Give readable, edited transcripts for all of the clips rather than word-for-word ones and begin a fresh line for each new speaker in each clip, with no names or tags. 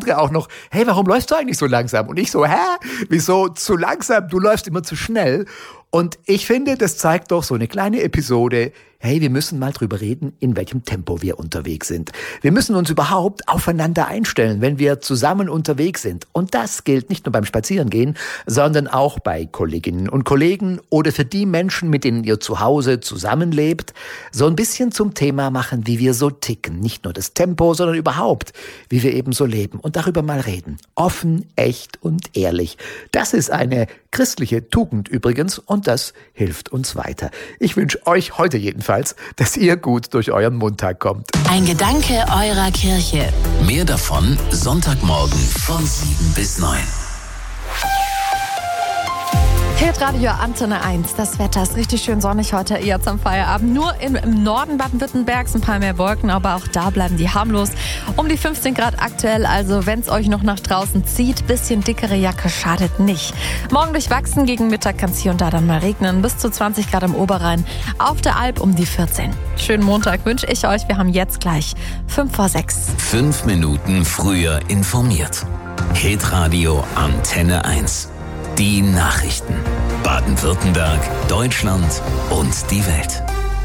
andere auch noch, hey, warum läufst du eigentlich so langsam? Und ich so, wieso zu langsam? Du läufst immer zu schnell. Und ich finde, das zeigt doch so eine kleine Episode, hey, wir müssen mal drüber reden, in welchem Tempo wir unterwegs sind. Wir müssen uns überhaupt aufeinander einstellen, wenn wir zusammen unterwegs sind. Und das gilt nicht nur beim Spazierengehen, sondern auch bei Kolleginnen und Kollegen oder für die Menschen, mit denen ihr zu Hause zusammenlebt. So ein bisschen zum Thema machen, wie wir so ticken. Nicht nur das Tempo, sondern überhaupt, wie wir eben so leben. Und darüber mal reden. Offen, echt und ehrlich. Das ist eine christliche Tugend übrigens und das hilft uns weiter. Ich wünsche euch heute jedenfalls, dass ihr gut durch euren Montag kommt.
Ein Gedanke eurer Kirche.
Mehr davon Sonntagmorgen von 7 bis 9.
Hitradio Antenne 1. Das Wetter ist richtig schön sonnig heute jetzt am Feierabend. Nur im Norden Baden-Württembergs ein paar mehr Wolken, aber auch da bleiben die harmlos. Um die 15 Grad aktuell, also wenn es euch noch nach draußen zieht, bisschen dickere Jacke schadet nicht. Morgen durchwachsen, gegen Mittag kann es hier und da dann mal regnen. Bis zu 20 Grad im Oberrhein. Auf der Alp um die 14. Schönen Montag wünsche ich euch. Wir haben jetzt gleich 5 vor 6.
5 Minuten früher informiert. Hitradio Antenne 1. Die Nachrichten. Baden-Württemberg, Deutschland und die Welt.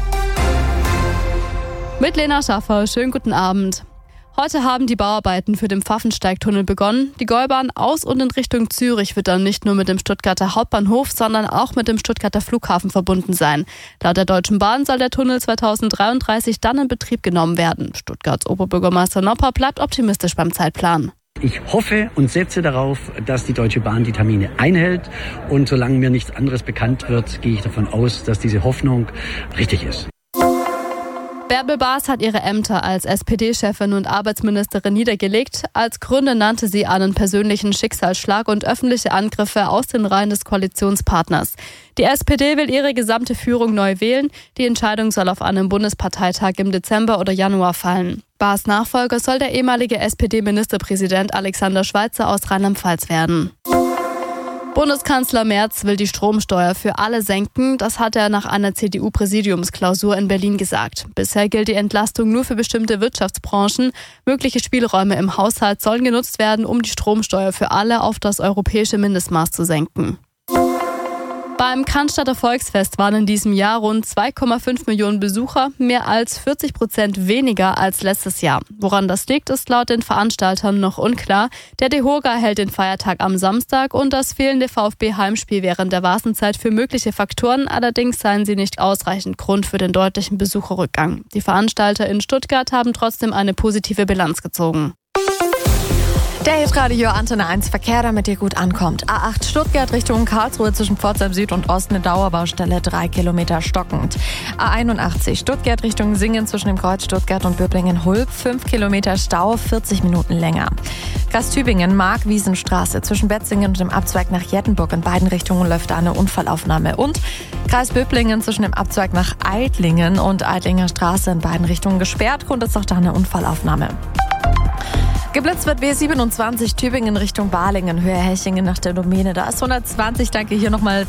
Mit Lena Schaffer, schönen guten Abend. Heute haben die Bauarbeiten für den Pfaffensteigtunnel begonnen. Die Gäubahn aus und in Richtung Zürich wird dann nicht nur mit dem Stuttgarter Hauptbahnhof, sondern auch mit dem Stuttgarter Flughafen verbunden sein. Laut der Deutschen Bahn soll der Tunnel 2033 dann in Betrieb genommen werden. Stuttgarts Oberbürgermeister Nopper bleibt optimistisch beim Zeitplan.
Ich hoffe und setze darauf, dass die Deutsche Bahn die Termine einhält. Und solange mir nichts anderes bekannt wird, gehe ich davon aus, dass diese Hoffnung richtig ist.
Bärbel Baas hat ihre Ämter als SPD-Chefin und Arbeitsministerin niedergelegt. Als Gründe nannte sie einen persönlichen Schicksalsschlag und öffentliche Angriffe aus den Reihen des Koalitionspartners. Die SPD will ihre gesamte Führung neu wählen. Die Entscheidung soll auf einem Bundesparteitag im Dezember oder Januar fallen. Baas' Nachfolger soll der ehemalige SPD-Ministerpräsident Alexander Schweitzer aus Rheinland-Pfalz werden. Bundeskanzler Merz will die Stromsteuer für alle senken. Das hat er nach einer CDU-Präsidiumsklausur in Berlin gesagt. Bisher gilt die Entlastung nur für bestimmte Wirtschaftsbranchen. Mögliche Spielräume im Haushalt sollen genutzt werden, um die Stromsteuer für alle auf das europäische Mindestmaß zu senken. Beim Cannstatter Volksfest waren in diesem Jahr rund 2,5 Millionen Besucher, mehr als 40% weniger als letztes Jahr. Woran das liegt, ist laut den Veranstaltern noch unklar. Der DEHOGA hält den Feiertag am Samstag und das fehlende VfB-Heimspiel während der Wasenzeit für mögliche Faktoren. Allerdings seien sie nicht ausreichend Grund für den deutlichen Besucherrückgang. Die Veranstalter in Stuttgart haben trotzdem eine positive Bilanz gezogen.
Der Hitradio Antenne 1 Verkehr, damit ihr gut ankommt. A8 Stuttgart Richtung Karlsruhe zwischen Pforzheim Süd und Ost eine Dauerbaustelle, 3 Kilometer stockend. A81 Stuttgart Richtung Singen zwischen dem Kreuz Stuttgart und Böblingen-Hulb, 5 Kilometer Stau, 40 Minuten länger. Kreis Tübingen, Mark-Wiesenstraße zwischen Betzingen und dem Abzweig nach Jettenburg. In beiden Richtungen läuft da eine Unfallaufnahme. Und Kreis Böblingen zwischen dem Abzweig nach Eidlingen und Eidlinger Straße in beiden Richtungen gesperrt. Grund ist auch da eine Unfallaufnahme. Geblitzt wird B27 Tübingen Richtung Balingen, Höhe Hechingen nach der Domäne. Da ist 120, danke hier nochmals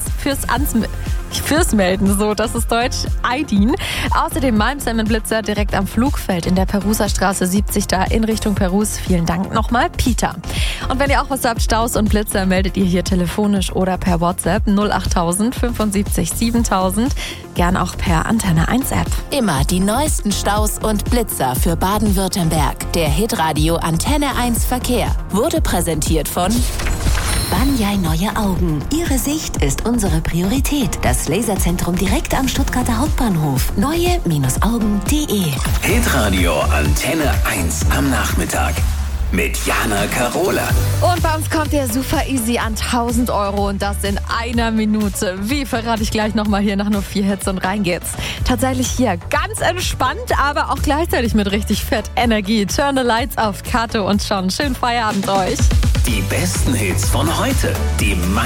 fürs Melden, so, das ist Deutsch, Aydin. Außerdem Malmsheim-Blitzer direkt am Flugfeld in der Peruser Straße 70 da in Richtung Perus. Vielen Dank nochmal, Peter. Und wenn ihr auch was habt, Staus und Blitzer, meldet ihr hier telefonisch oder per WhatsApp 08000 75 7000. Gern auch per Antenne 1 App.
Immer die neuesten Staus und Blitzer für Baden-Württemberg. Der Hitradio Antenne 1 Verkehr wurde präsentiert von
Banyai Neue Augen. Ihre Sicht ist unsere Priorität. Das Laserzentrum direkt am Stuttgarter Hauptbahnhof. Neue-Augen.de.
Hitradio Antenne 1 am Nachmittag. Mit Jana Karola.
Und bei uns kommt der super easy an 1000 Euro und das in einer Minute. Wie, verrate ich gleich nochmal hier nach nur 4 Hits und rein geht's. Tatsächlich hier ganz entspannt, aber auch gleichzeitig mit richtig fett Energie. Turn the lights auf, Kato und Sean. Schönen Feierabend euch.
Die besten Hits von heute. Die